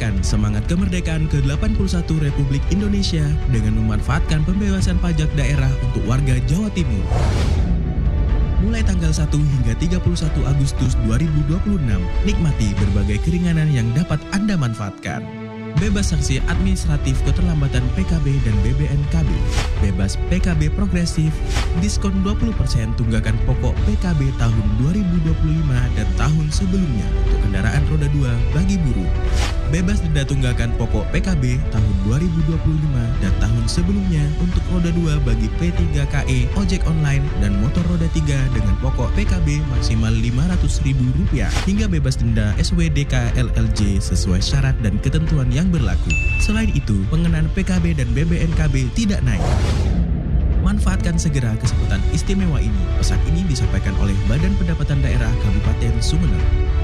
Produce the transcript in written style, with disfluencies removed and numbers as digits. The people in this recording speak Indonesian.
merayakan semangat kemerdekaan ke-81 Republik Indonesia dengan memanfaatkan pembebasan pajak daerah untuk warga Jawa Timur. Mulai tanggal 1 hingga 31 Agustus 2026, nikmati berbagai keringanan yang dapat Anda manfaatkan. Bebas sanksi administratif keterlambatan PKB dan BBNKB, bebas PKB progresif, diskon 20% tunggakan pokok PKB tahun 2025 dan tahun sebelumnya untuk kendaraan roda 2 bagi buruh, bebas denda tunggakan pokok PKB tahun 2025 dan tahun sebelumnya untuk roda 2 bagi P3KE, ojek online, dan motor roda 3 dengan pokok PKB maksimal Rp500.000 hingga bebas denda SWDK LLJ sesuai syarat dan ketentuan yang berlaku. Selain itu, pengenaan PKB dan BBNKB tidak naik. Manfaatkan segera kesempatan istimewa ini. Pesan ini disampaikan oleh Badan Pendapatan Daerah Kabupaten Sumeneb.